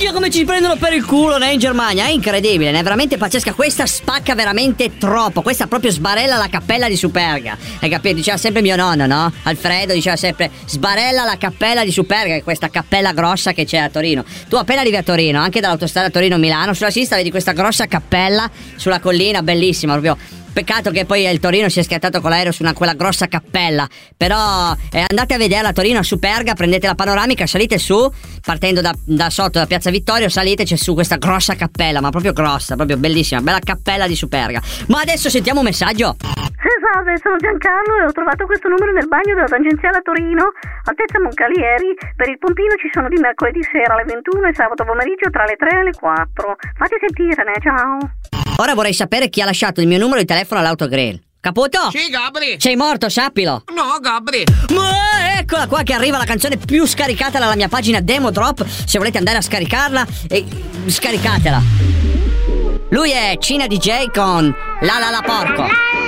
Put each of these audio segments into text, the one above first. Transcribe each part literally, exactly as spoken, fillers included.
Minchia come ci prendono per il culo, né, in Germania. È incredibile, è veramente pazzesca. Questa spacca veramente troppo. Questa proprio sbarella la cappella di Superga. Hai capito? Diceva sempre mio nonno, no? Alfredo diceva sempre sbarella la cappella di Superga, che è questa cappella grossa che c'è a Torino. Tu appena arrivi a Torino, anche dall'autostrada Torino-Milano, sulla sinistra vedi questa grossa cappella sulla collina, bellissima proprio. Peccato che poi il Torino si è schiattato con l'aereo su una, quella grossa cappella. Però eh, andate a vederla a Torino, a Superga, prendete la panoramica, salite su, partendo da, da sotto, da Piazza Vittorio, salite, c'è su questa grossa cappella, ma proprio grossa, proprio bellissima, bella cappella di Superga. Ma adesso sentiamo un messaggio. Salve, sono Giancarlo e ho trovato questo numero nel bagno della tangenziale a Torino, altezza Moncalieri. Per il pompino ci sono di mercoledì sera alle ventuno e sabato pomeriggio tra le tre e le quattro. Fatti sentire, ne, ciao. Ora vorrei sapere chi ha lasciato il mio numero di telefono all'autogrill. Caputo? Sì, Gabri. Sei morto, sappilo. No, Gabri. Ma eccola qua che arriva la canzone più scaricata dalla mia pagina Demo Drop. Se volete andare a scaricarla, eh, scaricatela. Lui è Cina D J con La La La Porco.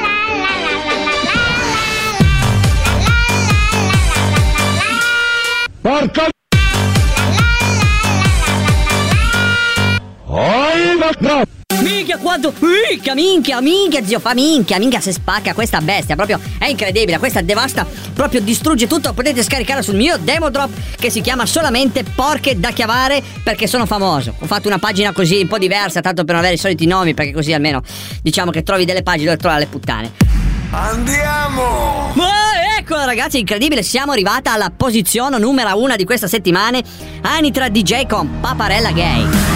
Porco! Oh, no! Minchia quanto... Minchia, minchia, minchia, zio, fa minchia, minchia se spacca questa bestia, proprio è incredibile, questa devasta, proprio distrugge tutto. Potete scaricarla sul mio Demo Drop che si chiama solamente Porche da Chiavare, perché sono famoso. Ho fatto una pagina così un po' diversa, tanto per non avere i soliti nomi, perché così almeno diciamo che trovi delle pagine dove trovare le puttane. Andiamo! Ma eccola ragazzi, incredibile, siamo arrivati alla posizione numero uno di questa settimana. Anitra D J con Paparella Gay.